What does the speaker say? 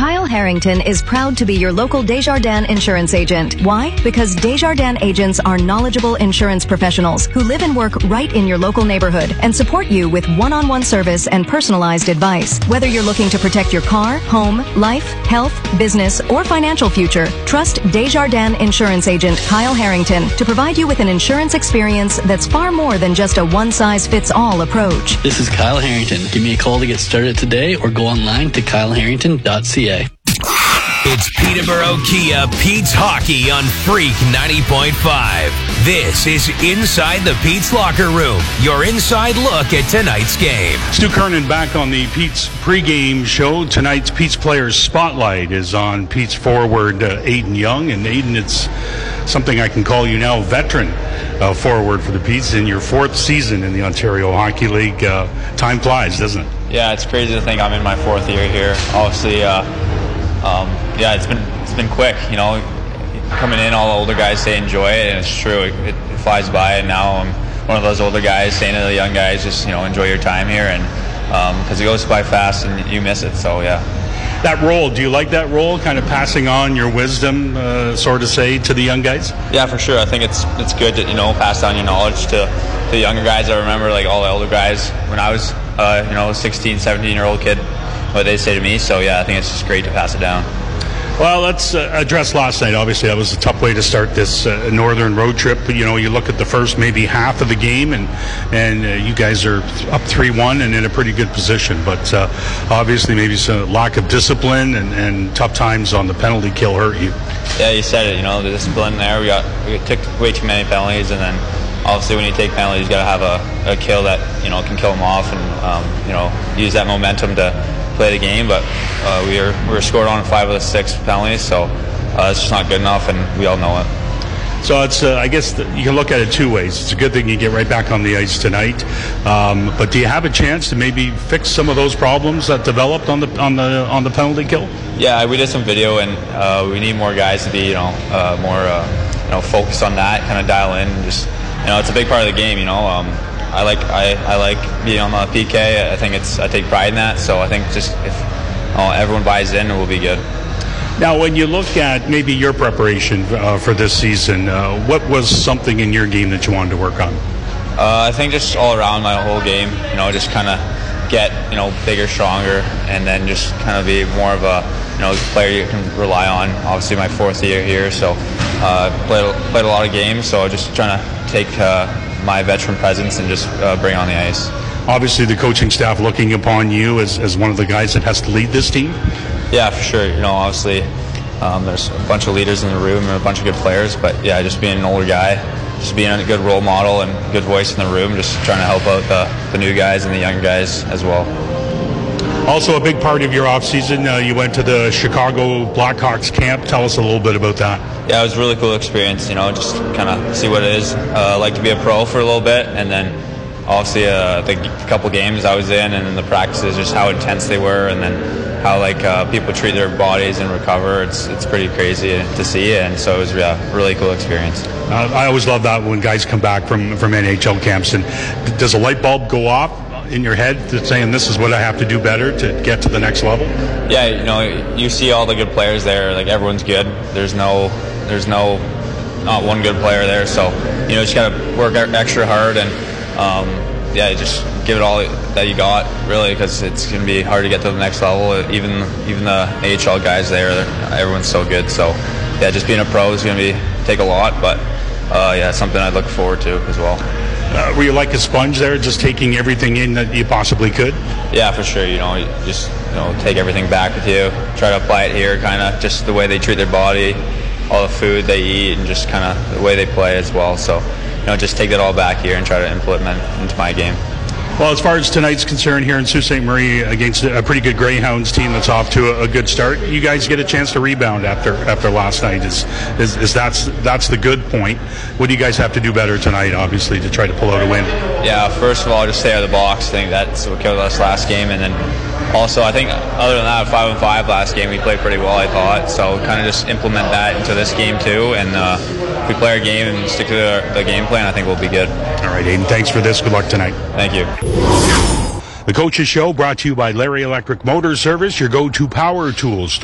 Kyle Harrington is proud to be your local Desjardins insurance agent. Why? Because Desjardins agents are knowledgeable insurance professionals who live and work right in your local neighborhood and support you with one-on-one service and personalized advice. Whether you're looking to protect your car, home, life, health, business, or financial future, trust Desjardins insurance agent Kyle Harrington to provide you with an insurance experience that's far more than just a one-size-fits-all approach. This is Kyle Harrington. Give me a call to get started today or go online to kyleharrington.ca. It's Peterborough Kia Pete's Hockey on Freak 90.5. This is Inside the Pete's Locker Room, your inside look at tonight's game. Stu Kernan back on the Pete's pregame show. Tonight's Pete's Players Spotlight is on Pete's forward, Aiden Young. And Aiden, it's something I can call you now veteran forward for the Petes in your fourth season in the Ontario Hockey League. Time flies, doesn't it? Yeah, it's crazy to think I'm in my fourth year here. Obviously, it's been quick. You know, coming in, all the older guys say enjoy it, and it's true. It flies by, and now I'm one of those older guys saying to the young guys, just enjoy your time here, and because it goes by fast and you miss it. So yeah. That role, do you like that role, kind of passing on your wisdom, sort of say, to the young guys? Yeah, for sure. I think it's good to pass down your knowledge to the younger guys. I remember like all the older guys when I was 16, 17-year-old kid, what they say to me. So yeah, I think it's just great to pass it down. Well, let's address last night. Obviously, that was a tough way to start this northern road trip. But, you look at the first maybe half of the game, and you guys are up 3-1 and in a pretty good position. But obviously, maybe some lack of discipline and tough times on the penalty kill hurt you. Yeah, you said it. The discipline there. We took way too many penalties, and then obviously when you take penalties, you got to have a kill that can kill them off, and use that momentum to play the game. But we were scored on 5 of the 6 penalties, so it's just not good enough, and we all know it. So it's I guess you can look at it two ways. It's a good thing you get right back on the ice tonight, but do you have a chance to maybe fix some of those problems that developed on the penalty kill? Yeah, we did some video, and we need more guys to be more focused on that, kind of dial in, and just it's a big part of the game. I like being on the PK. I take pride in that. So I think just if everyone buys in, it will be good. Now, when you look at maybe your preparation for this season, what was something in your game that you wanted to work on? I think just all around my whole game, just kind of get bigger, stronger, and then just kind of be more of a player you can rely on. Obviously, my fourth year here, so played a lot of games. So just trying to take my veteran presence and just bring on the ice. Obviously, the coaching staff looking upon you as one of the guys that has to lead this team. Yeah, for sure. Obviously, there's a bunch of leaders in the room and a bunch of good players. But yeah, just being an older guy, just being a good role model and good voice in the room, just trying to help out the new guys and the younger guys as well. Also, a big part of your off-season, you went to the Chicago Blackhawks camp. Tell us a little bit about that. Yeah, it was a really cool experience, just kind of see what it is. Like to be a pro for a little bit, and then obviously the couple games I was in and the practices, just how intense they were, and then how people treat their bodies and recover. It's pretty crazy to see, and so it was a really cool experience. I always love that when guys come back from NHL camps. And does a light bulb go off in your head to saying this is what I have to do better to get to the next level? Yeah, you see all the good players there. Like everyone's good. There's not one good player there. So just gotta work extra hard and just give it all that you got, really, because it's gonna be hard to get to the next level. Even the AHL guys there, everyone's so good. So yeah, just being a pro is gonna take a lot, but it's something I look forward to as well. Were you like a sponge there, just taking everything in that you possibly could? Yeah, for sure. You just take everything back with you. Try to apply it here, kind of just the way they treat their body, all the food they eat, and just kind of the way they play as well. So, just take that all back here and try to implement into my game. Well, as far as tonight's concerned here in Sault Ste. Marie against a pretty good Greyhounds team that's off to a good start, you guys get a chance to rebound after last night. Is that's the good point. What do you guys have to do better tonight, obviously, to try to pull out a win? Yeah, first of all, just stay out of the box. I think that's what killed us last game, and then also I think other than that, 5-5 last game, we played pretty well, I thought. So kind of just implement that into this game too, and if we play our game and stick to the game plan, I think we'll be good. All right, Aiden, thanks for this. Good luck tonight. Thank you. The Coaches Show brought to you by Larry Electric Motor Service, your go-to power tools.